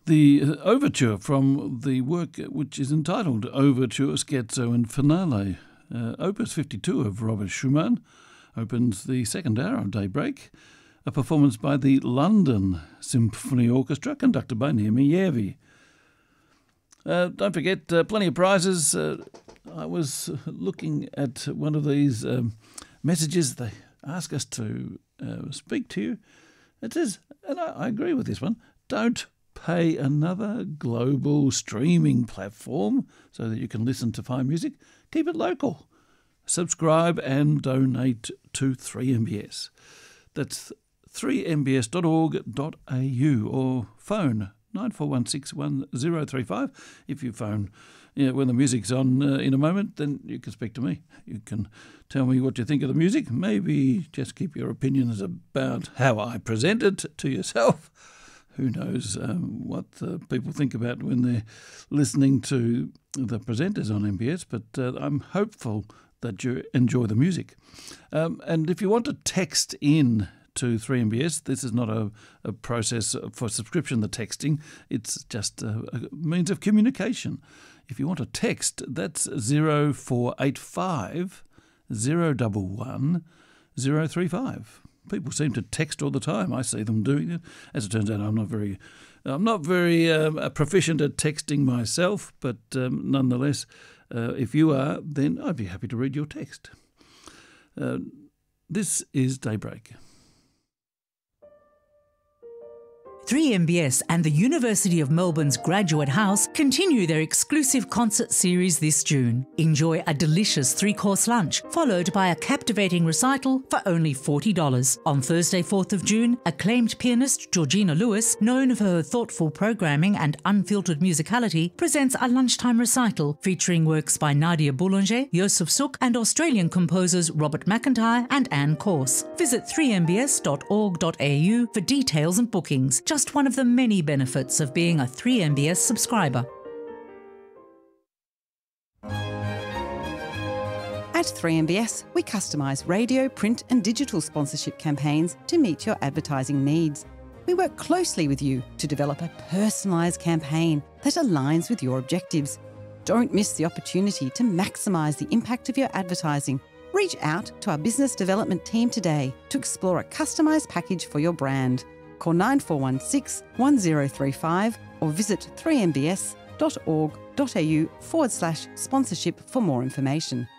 the overture from the work which is entitled Overture, Scherzo and Finale. Opus 52 of Robert Schumann opens the second hour of Daybreak, a performance by the London Symphony Orchestra conducted by Naomi Järvi. Don't forget, plenty of prizes. I was looking at one of these messages. They ask us to speak to you. It says, and I agree with this one, don't pay another global streaming platform so that you can listen to fine music. Keep it local. Subscribe and donate to 3MBS. That's 3mbs.org.au or phone 94161035. If you phone when the music's on in a moment, then you can speak to me. You can tell me what you think of the music. Maybe just keep your opinions about how I present it to yourself. Who knows what people think about when they're listening to the presenters on MBS, but I'm hopeful that you enjoy the music. And if you want to text in to 3MBS, this is not a process for subscription, the texting. It's just a means of communication. If you want to text, that's 0485 011 035. People seem to text all the time. I see them doing it. As it turns out, I'm not very proficient at texting myself, but nonetheless, if you are, then I'd be happy to read your text. This is Daybreak. 3MBS and the University of Melbourne's Graduate House continue their exclusive concert series this June. Enjoy a delicious 3-course lunch, followed by a captivating recital for only $40. On Thursday, 4th of June, acclaimed pianist Georgina Lewis, known for her thoughtful programming and unfiltered musicality, presents a lunchtime recital featuring works by Nadia Boulanger, Joseph Suk, and Australian composers Robert McIntyre and Anne Corse. Visit 3mbs.org.au for details and bookings. Just one of the many benefits of being a 3MBS subscriber. At 3MBS, we customise radio, print and digital sponsorship campaigns to meet your advertising needs. We work closely with you to develop a personalised campaign that aligns with your objectives. Don't miss the opportunity to maximise the impact of your advertising. Reach out to our business development team today to explore a customised package for your brand. Call 9416 1035 or visit 3mbs.org.au/sponsorship for more information.